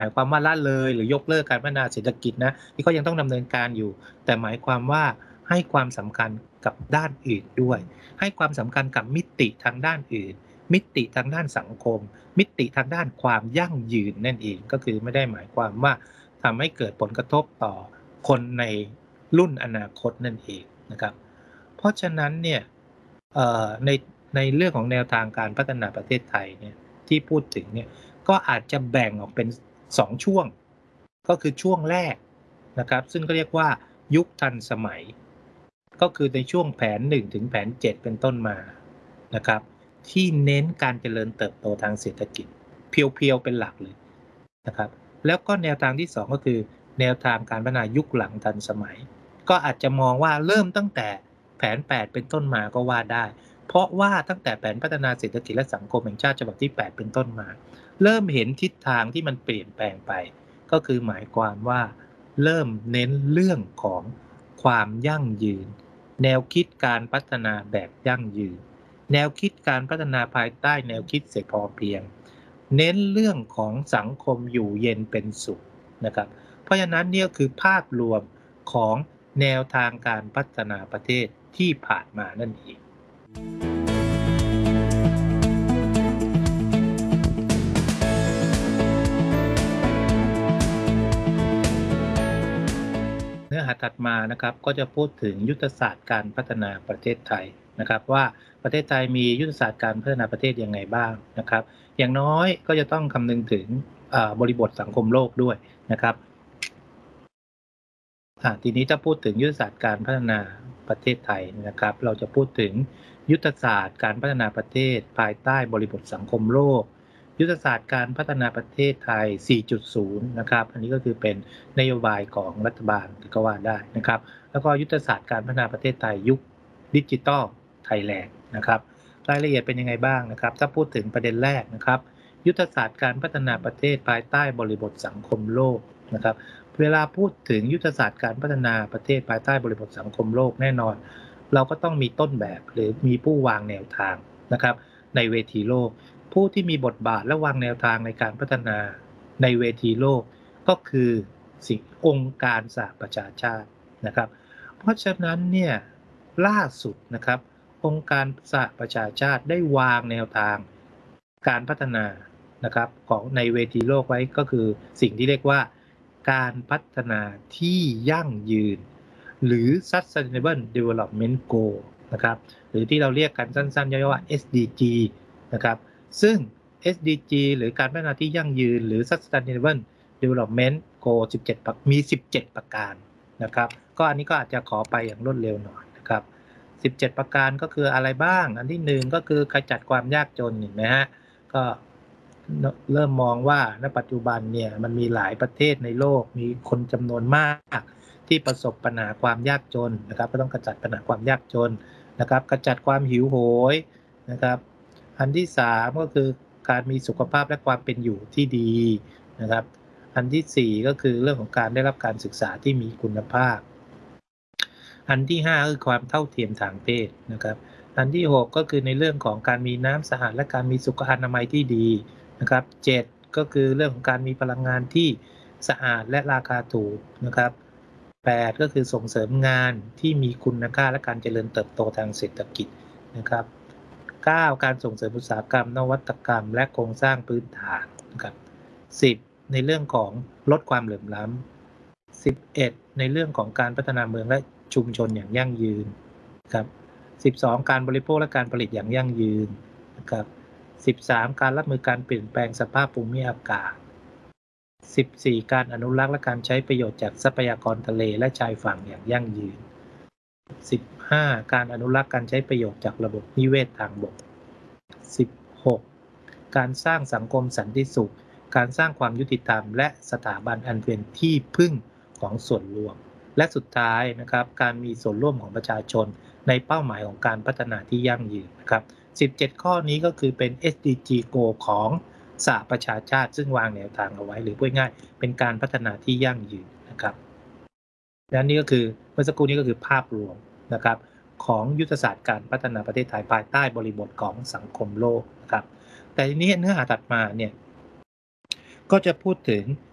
ายความว่าละเลยหรือยกเลิกการพัฒนาเศรษฐกิจนะที่เขายังต้องดำเนินการอยู่แต่หมายความว่าให้ความสำคัญกับด้านอื่นด้วยให้ความสำคัญกับมิติทางด้านอื่นมิติทางด้านสังคมมิติทางด้านความยั่งยืนนั่นเองก็คือไม่ได้หมายความว่าทำให้เกิดผลกระทบต่อคนในรุ่นอนาคตนั่นเองนะครับเพราะฉะนั้นเนี่ยในเรื่องของแนวทางการพัฒนาประเทศไทยเนี่ยที่พูดถึงเนี่ยก็อาจจะแบ่งออกเป็น2ช่วงก็คือช่วงแรกนะครับซึ่งก็เรียกว่ายุคทันสมัยก็คือในช่วงแผน1ถึงแผน7เป็นต้นมานะครับที่เน้นการเจริญเติบโตทางเศรษฐกิจเพียวๆเป็นหลักเลยนะครับแล้วก็แนวทางที่2ก็คือแนวทางการพัฒนายุคหลังทันสมัยก็อาจจะมองว่าเริ่มตั้งแต่แผน8เป็นต้นมาก็ว่าได้เพราะว่าตั้งแต่แผนพัฒนาเศรษฐกิจและสังคมแห่งชาติฉบับที่8เป็นต้นมาเริ่มเห็นทิศทางที่มันเปลี่ยนแปลงไปก็คือหมายความว่าเริ่มเน้นเรื่องของความยั่งยืนแนวคิดการพัฒนาแบบยั่งยืนแนวคิดการพัฒนาภายใต้แนวคิดเศรษฐพอเพียงเน้นเรื่องของสังคมอยู่เย็นเป็นสุขนะครับเพราะฉะนั้นนี่ก็คือภาพรวมของแนวทางการพัฒนาประเทศที่ผ่านมานั่นเองเนื้อหาถัดมานะครับก็จะพูดถึงยุทธศาสตร์การพัฒนาประเทศไทยนะครับว่าประเทศไทยมียุทธศาสตร์การพัฒนาประเทศยังไงบ้างนะครับอย่างน้อยก็จะต้องคำนึงถึงบริบทสังคมโลกด้วยนะครับทีนี้ถ้าพูดถึงยุทธศาสตร์การพัฒนาประเทศไทยนะครับเราจะพูดถึงยุทธศาสตร์การพัฒนาประเทศภายใต้บริบทสังคมโลกยุทธศาสตร์การพัฒนาประเทศไทย 4.0 นะครับอันนี้ก็คือเป็นนโยบายของรัฐบาลก็ว่าได้นะครับแล้วก็ยุทธศาสตร์การพัฒนาประเทศไทยยุคดิจิทัลไทยแลนด์นะครับรายละเอียดเป็นยังไงบ้างนะครับถ้าพูดถึงประเด็นแรกนะครับยุทธศาสตร์การพัฒนาประเทศภายใต้บริบทสังคมโลกนะครับ เวลาพูดถึงยุทธศาสตร์การพัฒนาประเทศภายใต้บริบทสังคมโลกแน่นอนเราก็ต้องมีต้นแบบหรือมีผู้วางแนวทางนะครับในเวทีโลกผู้ที่มีบทบาทและวางแนวทางในการพัฒนาในเวทีโลกก็คือองค์การสหประชาชาตินะครับเพราะฉะนั้นเนี่ยล่าสุดนะครับองค์การสหประชาชาติได้วางแนวทางการพัฒนานะครับของในเวทีโลกไว้ก็คือสิ่งที่เรียกว่าการพัฒนาที่ยั่งยืนหรือ Sustainable Development Goal นะครับหรือที่เราเรียกกันสั้นๆย่อๆว่า SDG นะครับซึ่ง SDG หรือการพัฒนาที่ยั่งยืนหรือ Sustainable Development Goal 17มี17ประการนะครับก็อันนี้ก็อาจจะขอไปอย่างรวดเร็วหน่อยนะครับ17ประการก็คืออะไรบ้างอันที่1ก็คือขจัดความยากจนเห็นไหมฮะก็เริ่มมองว่าณปัจจุบันเนี่ยมันมีหลายประเทศในโลกมีคนจำนวนมากที่ประสบปัญหาความยากจนนะครับก็ต้องขจัดปัญหาความยากจนนะครับขจัดความหิวโหยนะครับอันที่3ก็คือการมีสุขภาพและความเป็นอยู่ที่ดีนะครับอันที่4ก็คือเรื่องของการได้รับการศึกษาที่มีคุณภาพอันที่5ก็คือความเท่าเทียมทางเพศนะครับอันที่6ก็คือในเรื่องของการมีน้ำสะอาดและการมีสุขอนามัยที่ดีนะครับ7ก็คือเรื่องของการมีพลังงานที่สะอาดและราคาถูกนะครับ8ก็คือส่งเสริมงานที่มีคุณค่าและการเจริญเติบโตทางเศรษฐกิจนะครับ9การส่งเสริมอุตสาหกรรมนวัตกรรมและโครงสร้างพื้นฐานนะครับ10ในเรื่องของลดความเหลื่อมล้ำ11ในเรื่องของการพัฒนาเมืองและชุมชนอย่างยั่งยืนครับ12การบริโภคและการผลิตอย่างยั่งยืนนะครับ13การรับมือการเปลี่ยนแปลงสภาพภูมิอากาศ14การอนุรักษ์และการใช้ประโยชน์จากทรัพยากรทะเลและชายฝั่งอย่างยั่งยืน15การอนุรักษ์การใช้ประโยชน์จากระบบนิเวศทางบก16การสร้างสังคมสันติสุขการสร้างความยุติธรรมและสถาบันอันเป็นที่พึ่งของส่วนรวมและสุดท้ายนะครับการมีส่วนร่วมของประชาชนในเป้าหมายของการพัฒนาที่ยั่งยืนนะครับ17ข้อนี้ก็คือเป็น SDG Goal ของสหประชาชาติซึ่งวางแนวทางเอาไว้หรือพูดง่ายเป็นการพัฒนาที่ยั่งยืนนะครับและนี่ก็คือเมื่อสักครู่นี้ก็คือภาพรวมนะครับของยุทธศาสตร์การพัฒนาประเทศไทยภายใต้บริบทของสังคมโลกนะครับแต่ทีนี้เนื้อหาถัดมาเนี่ยก็จะพูดถึง